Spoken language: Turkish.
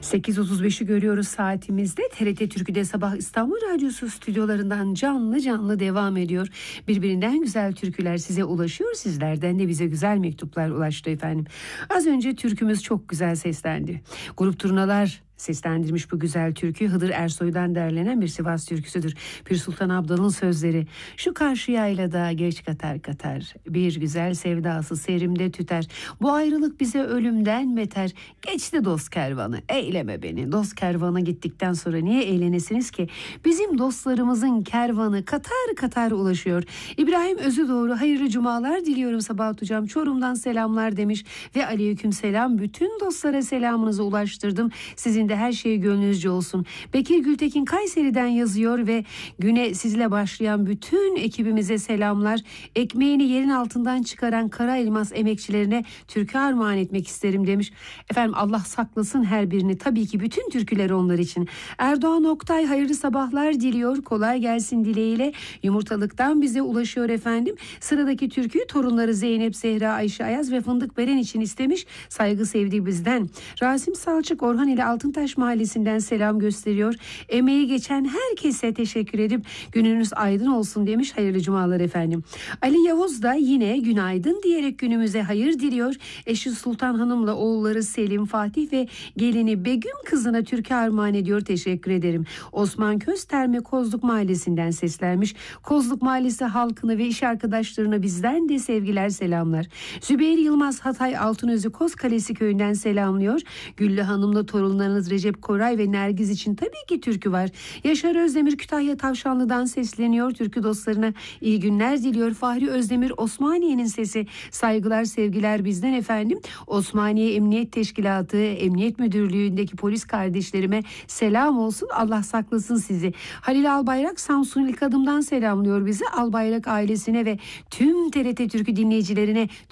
8.35'i görüyoruz saatimizde. TRT Türkü'de Sabah İstanbul Radyosu stüdyolarından canlı canlı devam ediyor. Birbirinden güzel türküler size ulaşıyor. Sizlerden de bize güzel mektuplar ulaştı efendim. Az önce türkümüz çok güzel seslendi. Grup Turnalar seslendirmiş bu güzel türkü. Hıdır Ersoy'dan derlenen bir Sivas türküsüdür. Pir Sultan Abdal'ın sözleri. Şu karşı yaylada geç katar katar, bir güzel sevdası serimde tüter. Bu ayrılık bize ölümden beter. Geçti dost kervanı, eyleme beni. Dost kervanı gittikten sonra niye eğlenesiniz ki? Bizim dostlarımızın kervanı katar katar ulaşıyor. İbrahim Özüdoğru hayırlı cumalar diliyorum Sabahat Hocam. Çorum'dan selamlar demiş ve aleyküm selam. Bütün dostlara selamınızı ulaştırdım. Sizin de her şey gönlünüzce olsun. Bekir Gültekin Kayseri'den yazıyor ve güne sizle başlayan bütün ekibimize selamlar. Ekmeğini yerin altından çıkaran kara elmas emekçilerine türkü armağan etmek isterim demiş. Efendim Allah saklasın her birini. Tabii ki bütün türküler onlar için. Erdoğan Oktay hayırlı sabahlar diliyor. Kolay gelsin dileğiyle Yumurtalık'tan bize ulaşıyor efendim. Sıradaki türküyü torunları Zeynep, Zehra, Ayşe Ayaz ve Fındık Beren için istemiş. Saygı sevdiği bizden. Rasim Salçık Orhan ile Altıntaş Mahallesi'nden selam gösteriyor. Emeği geçen herkese teşekkür edip gününüz aydın olsun demiş. Hayırlı cumalar efendim. Ali Yavuz da yine günaydın diyerek günümüze hayır diliyor. Eşi Sultan Hanım'la oğulları Selim, Fatih ve gelini Begüm kızına türkü armağan ediyor. Teşekkür ederim. Osman Közterme Kozluk Mahallesi'nden seslenmiş. Kozluk Mahallesi halkını ve iş arkadaşlarına bizden de sevgiler selamlar. Zübeyir Yılmaz Hatay Altınözü Kozkalesi köyünden selamlıyor. Güllü Hanım'la torunlarınız Recep Koray ve Nergiz için tabii ki türkü var. Yaşar Özdemir Kütahya Tavşanlı'dan sesleniyor. Türkü dostlarına iyi günler diliyor. Fahri Özdemir Osmaniye'nin sesi. Saygılar sevgiler bizden efendim. Osmaniye Emniyet Teşkilatı, Emniyet Müdürlüğü'ndeki polis kardeşlerime selam olsun. Allah saklasın sizi. Halil Albayrak Samsun İlk Adım'dan selamlıyor bizi. Albayrak ailesine ve tüm TRT Türkü dinleyicilerine